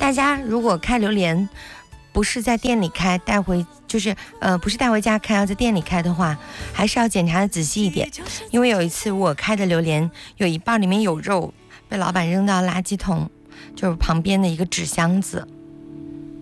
大家如果开榴莲，不是在店里开，带回就是不是带回家开，要在店里开的话，还是要检查的仔细一点。因为有一次我开的榴莲有一半里面有肉，被老板扔到垃圾桶，就是旁边的一个纸箱子。